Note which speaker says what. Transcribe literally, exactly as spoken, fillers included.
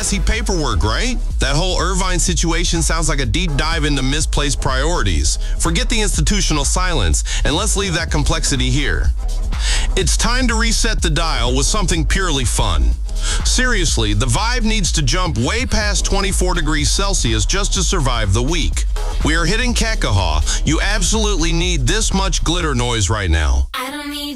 Speaker 1: messy paperwork, right? That whole Irvine situation sounds like a deep dive into misplaced priorities. Forget the institutional silence, and let's leave that complexity here. It's time to reset the dial with something purely fun. Seriously, the vibe needs to jump way past twenty-four degrees Celsius just to survive the week. We are hitting Kekaha. You absolutely need this much glitter noise right now.
Speaker 2: I don't need